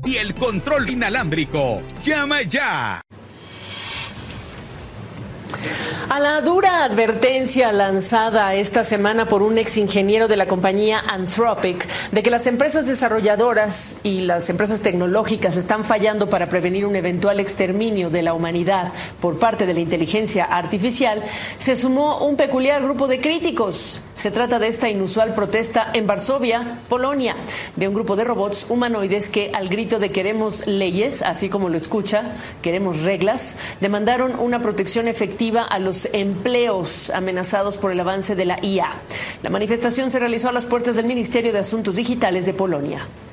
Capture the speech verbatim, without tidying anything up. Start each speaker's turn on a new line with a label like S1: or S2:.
S1: y el control inalámbrico. ¡Llama ya!
S2: A la dura advertencia lanzada esta semana por un ex ingeniero de la compañía Anthropic de que las empresas desarrolladoras y las empresas tecnológicas están fallando para prevenir un eventual exterminio de la humanidad por parte de la inteligencia artificial, se sumó un peculiar grupo de críticos. Se trata de esta inusual protesta en Varsovia, Polonia, de un grupo de robots humanoides que, al grito de queremos leyes, así como lo escucha, queremos reglas, demandaron una protección efectiva a los empleos amenazados por el avance de la I A. La manifestación se realizó a las puertas del Ministerio de Asuntos Digitales de Polonia.